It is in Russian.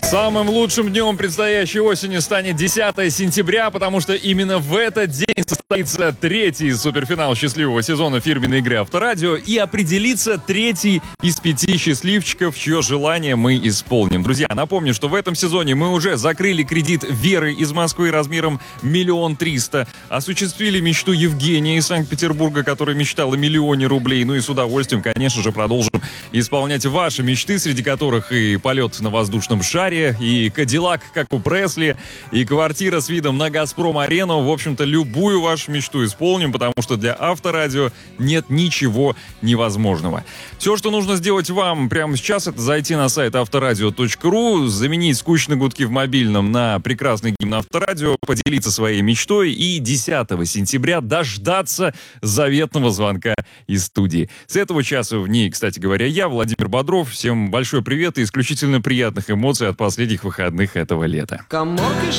Самым лучшим днем предстоящей осени станет 10 сентября, потому что именно в этот день состоится третий суперфинал счастливого сезона фирменной игры «Авторадио» и определится третий из 5 счастливчиков, чье желание мы исполним. Друзья, напомню, что в этом сезоне мы уже закрыли кредит Веры из Москвы размером 1 300 000, осуществили мечту Евгения из Санкт-Петербурга, который мечтал о 1 000 000 рублей, ну и с удовольствием, конечно же, продолжим исполнять ваши мечты, среди которых и полет на воздушном шаре, и Кадиллак, как у Пресли, и квартира с видом на Газпром-арену. В общем-то, любую вашу мечту исполним, потому что для Авторадио нет ничего невозможного. Все, что нужно сделать вам прямо сейчас, это зайти на сайт авторадио.ру, заменить скучные гудки в мобильном на прекрасный гимн Авторадио, поделиться своей мечтой и 10 сентября дождаться заветного звонка из студии. С этого часа в ней, кстати говоря, я, Владимир Бодров. Всем большой привет и исключительно приятных эмоций от последних выходных этого лета. Комок и